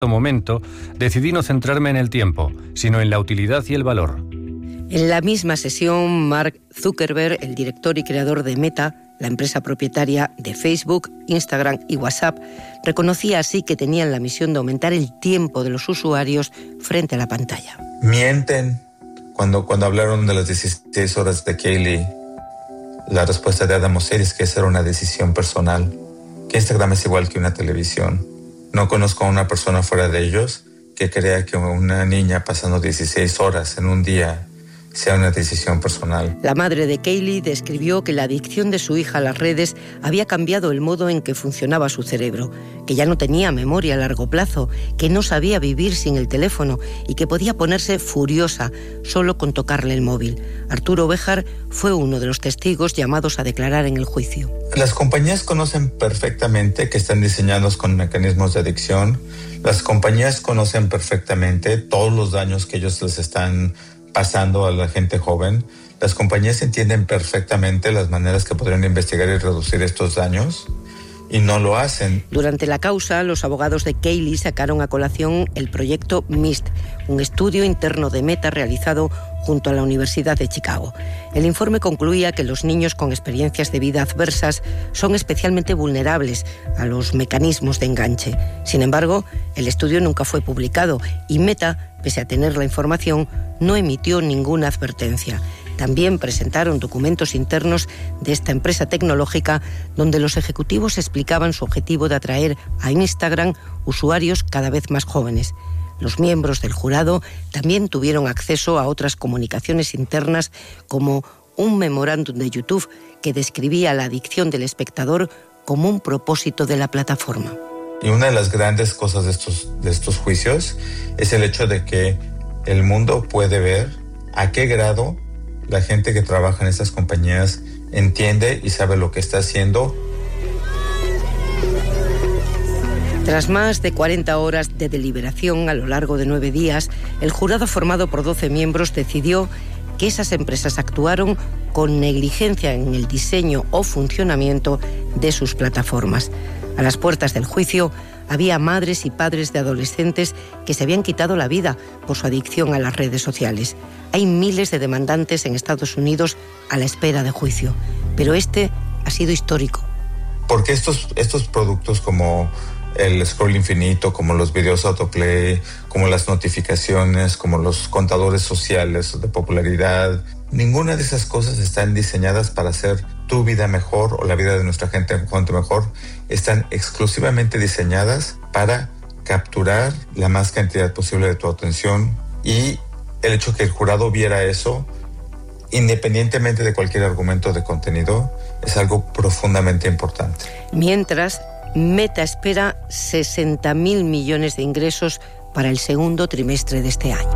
momento, decidí no centrarme en el tiempo, sino en la utilidad y el valor. En la misma sesión, Mark Zuckerberg, el director y creador de Meta, la empresa propietaria de Facebook, Instagram y WhatsApp, reconocía así que tenían la misión de aumentar el tiempo de los usuarios frente a la pantalla. Mienten cuando hablaron de las 16 horas de Kaylee. La respuesta de Adam Mosseri es que esa era una decisión personal, que Instagram es igual que una televisión. No conozco a una persona fuera de ellos que crea que una niña pasando 16 horas en un día sea una decisión personal. La madre de Kaylee describió que la adicción de su hija a las redes había cambiado el modo en que funcionaba su cerebro, que ya no tenía memoria a largo plazo, que no sabía vivir sin el teléfono y que podía ponerse furiosa solo con tocarle el móvil. Arturo Béjar fue uno de los testigos llamados a declarar en el juicio. Las compañías conocen perfectamente que están diseñados con mecanismos de adicción. Las compañías conocen perfectamente todos los daños que ellos les están pasando a la gente joven. Las compañías entienden perfectamente las maneras que podrían investigar y reducir estos daños y no lo hacen. Durante la causa, los abogados de Kaylee sacaron a colación el proyecto MIST, un estudio interno de Meta realizado junto a la Universidad de Chicago. El informe concluía que los niños con experiencias de vida adversas son especialmente vulnerables a los mecanismos de enganche. Sin embargo, el estudio nunca fue publicado y Meta, pese a tener la información, no emitió ninguna advertencia. También presentaron documentos internos de esta empresa tecnológica donde los ejecutivos explicaban su objetivo de atraer a Instagram usuarios cada vez más jóvenes. Los miembros del jurado también tuvieron acceso a otras comunicaciones internas como un memorándum de YouTube que describía la adicción del espectador como un propósito de la plataforma. Y una de las grandes cosas de estos juicios es el hecho de que el mundo puede ver a qué grado la gente que trabaja en estas compañías entiende y sabe lo que está haciendo. Tras más de 40 horas de deliberación a lo largo de 9 días, el jurado formado por 12 miembros decidió que esas empresas actuaron con negligencia en el diseño o funcionamiento de sus plataformas. A las puertas del juicio había madres y padres de adolescentes que se habían quitado la vida por su adicción a las redes sociales. Hay miles de demandantes en Estados Unidos a la espera de juicio, pero este ha sido histórico. Porque estos productos como el scroll infinito, como los videos autoplay, como las notificaciones, como los contadores sociales de popularidad, ninguna de esas cosas están diseñadas para hacer tu vida mejor o la vida de nuestra gente mejor. Están exclusivamente diseñadas para capturar la más cantidad posible de tu atención, y el hecho que el jurado viera eso, independientemente de cualquier argumento de contenido, es algo profundamente importante. Mientras, Meta espera 60.000 millones de ingresos para el segundo trimestre de este año.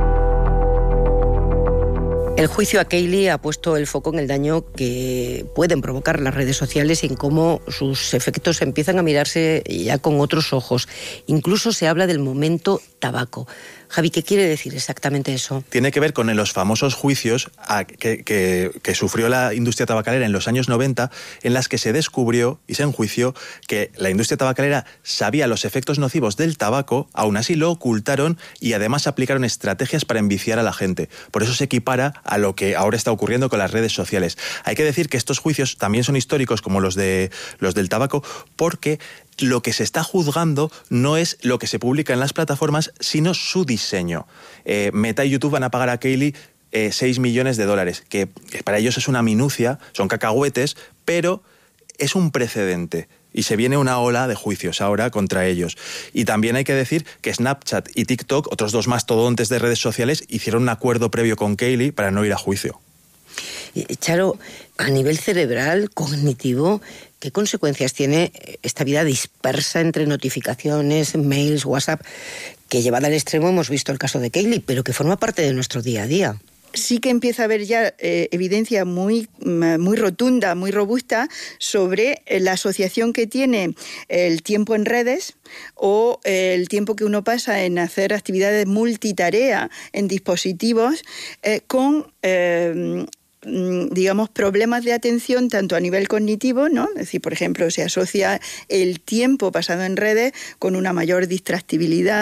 El juicio a Kaylee ha puesto el foco en el daño que pueden provocar las redes sociales y en cómo sus efectos empiezan a mirarse ya con otros ojos. Incluso se habla del momento tabaco. Javi, ¿qué quiere decir exactamente eso? Tiene que ver con los famosos juicios que sufrió la industria tabacalera en los años 90, en las que se descubrió y se enjuició que la industria tabacalera sabía los efectos nocivos del tabaco, aún así lo ocultaron y además aplicaron estrategias para enviciar a la gente. Por eso se equipara a lo que ahora está ocurriendo con las redes sociales. Hay que decir que estos juicios también son históricos como los del tabaco, porque lo que se está juzgando no es lo que se publica en las plataformas, sino su diseño. Meta y YouTube van a pagar a Kaylee $6 millones, que para ellos es una minucia, son cacahuetes, pero es un precedente. Y se viene una ola de juicios ahora contra ellos. Y también hay que decir que Snapchat y TikTok, otros dos mastodontes de redes sociales, hicieron un acuerdo previo con Kaylee para no ir a juicio. Charo, a nivel cerebral, cognitivo, ¿qué consecuencias tiene esta vida dispersa entre notificaciones, mails, WhatsApp, que llevada al extremo hemos visto el caso de Kaylee, pero que forma parte de nuestro día a día? Sí que empieza a haber ya evidencia muy rotunda, muy robusta sobre la asociación que tiene el tiempo en redes o el tiempo que uno pasa en hacer actividades multitarea en dispositivos con digamos, problemas de atención tanto a nivel cognitivo, ¿no? Es decir, por ejemplo, se asocia el tiempo pasado en redes con una mayor distractibilidad,